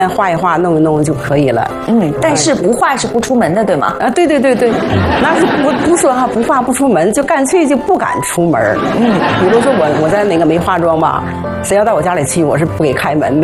画一画弄一弄就可以了。 但是不画是不出门的，对吗？ 啊，对，那是不说哈，不画不出门，就干脆就不敢出门。比如说我在那个没化妆吧，谁要到我家里去，我是不给开门的。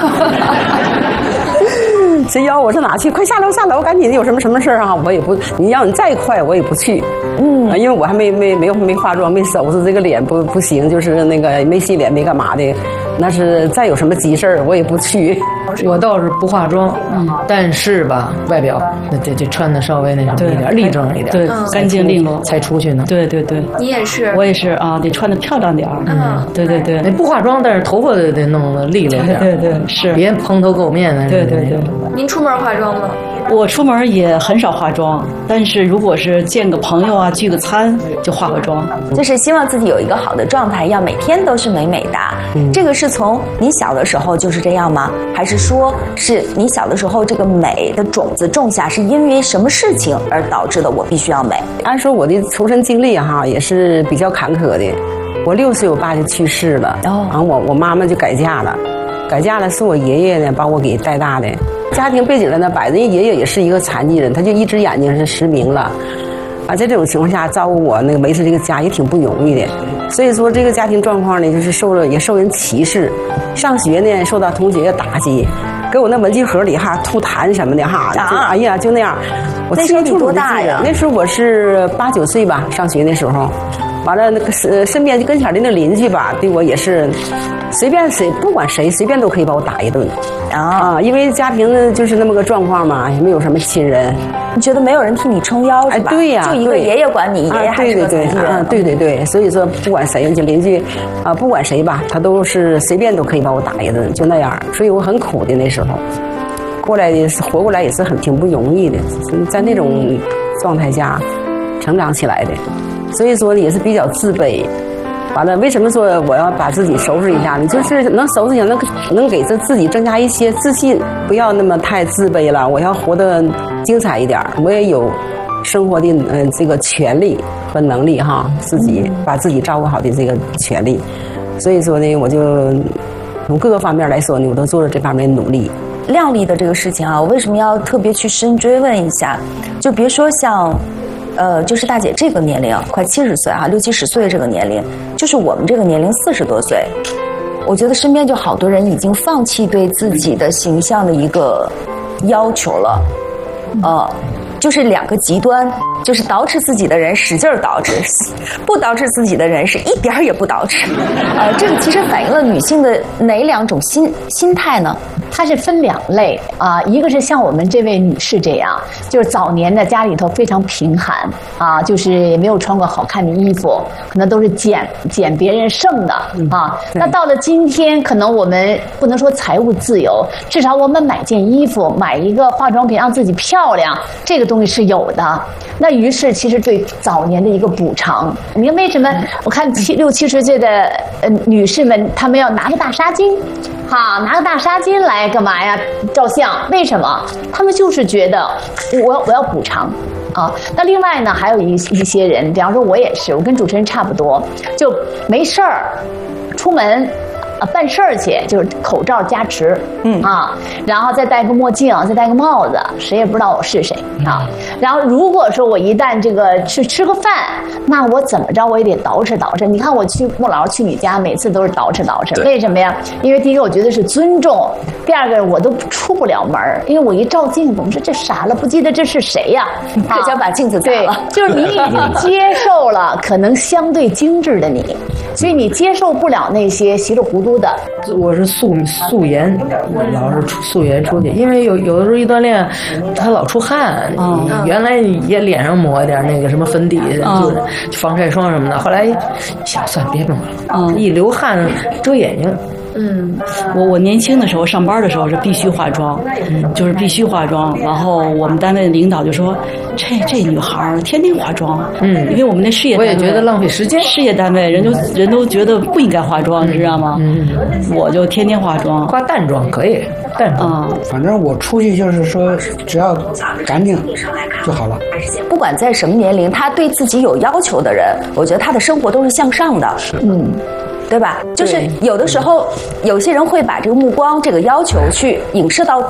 谁邀我上哪去？快下楼，赶紧！有什么事儿啊？我也不，你要你再快，我也不去。因为我还没化妆，没收拾这个脸不行，就是那个没洗脸，没干嘛的。那是再有什么急事儿，我也不去。 我倒是不化妆，但是吧，外表得穿的稍微那什么一点，立正一点， 对，干净利落才出去呢。 对， 你也是， 我也是啊，得穿的漂亮点儿。对， 那不化妆，但是头发得弄得利落点。 对，是， 别蓬头垢面的。 对。 您出门化妆吗？ 我出门也很少化妆，但是如果是见个朋友啊，聚个餐就化妆。 就是希望自己有一个好的状态，要每天都是美美的。这个是从你小的时候就是这样吗？还是说是你小的时候这个美的种子种下，是因为什么事情而导致的？我必须要美。 按说我的出身经历哈也是比较坎坷的。我6岁我爸就去世了，然后我妈妈就改嫁了，是我爷爷呢把我给带大的。家庭背景呢，摆着爷爷也是一个残疾人，他就一只眼睛是失明了，在这种情况下照顾我那个维持这个家也挺不容易的。所以说这个家庭状况呢，就是受人歧视，上学呢受到同学的打击，给我那文具盒里哈吐痰什么的哈，哎呀就那样。我那时候你多大呀？ 那时候我是8、9岁吧，上学那时候。完了，那个身边就跟前的那邻居吧，对我也是，不管谁，随便都可以把我打一顿，因为家庭就是那么个状况嘛，也没有什么亲人。 你觉得没有人替你撑腰是吧？ 对呀， 就一个爷爷管你，爷爷还是个残疾人。 对，所以说不管谁，就邻居不管谁吧，他都是随便都可以把我打一顿，就那样。所以我很苦的那时候，活过来也是挺不容易的，在那种状态下成长起来的。所以说也是比较自卑，完了为什么说我要把自己收拾一下呢？就是能收拾一下，能给自己增加一些自信，不要那么太自卑了。我要活得精彩一点，我也有生活的这个权利和能力哈，自己把自己照顾好的这个权利。所以说呢，我就从各个方面来说呢，我都做了这方面的努力。 靓丽的这个事情啊，我为什么要特别去深追问一下？就别说像。就是大姐这个年龄快70岁哈，60、70岁这个年龄，就是我们这个年龄40多岁，我觉得身边就好多人已经放弃对自己的形象的一个要求了，就是2个极端，就是捯饬自己的人使劲捯饬，不捯饬自己的人是一点儿也不捯饬。这个其实反映了女性的哪2种心态呢？ 它是分2类啊，一个是像我们这位女士这样，就是早年的家里头非常贫寒啊，就是也没有穿过好看的衣服，可能都是捡别人剩的啊。那到了今天，可能我们不能说财务自由，至少我们买件衣服、买一个化妆品让自己漂亮，这个东西是有的。那于是其实对早年的一个补偿。你看为什么我看60、70岁的女士们，她们要拿个大纱巾？拿个大纱巾来干嘛呀？照相？为什么？他们就是觉得我要补偿啊。那另外呢，还有一些人，比方说我也是，我跟主持人差不多，就没事儿出门。办事儿去，就是口罩加持，然后再戴个墨镜，再戴个帽子，谁也不知道我是谁啊。然后如果说我一旦这个去吃个饭，那我怎么着我也得捯饬。你看我去穆老师去你家，每次都是捯饬。为什么呀？因为第一个我觉得是尊重，第二个我都出不了门，因为我一照镜子，我说这傻了，不记得这是谁呀？ 可想把镜子砸了。 就是你已经接受了可能相对精致的你，所以你接受不了那些稀里糊涂。 我是素颜，老是素颜出去，因为有的时候一锻炼，他老出汗。原来也脸上抹一点那个什么粉底，就防晒霜什么的。后来想算别抹了，一流汗遮眼睛。 我年轻的时候上班的时候是必须化妆，就是必须化妆。然后我们单位的领导就说：“这女孩天天化妆。”因为我们那事业单位， 我也觉得浪费时间。 事业单位人都觉得不应该化妆，你知道吗？我就天天化妆， 化淡妆可以，淡妆。 反正我出去就是说，只要干净就好了。 不管在什么年龄，他对自己有要求的人，我觉得他的生活都是向上的。对吧？就是有的时候，有些人会把这个目光、这个要求去影射到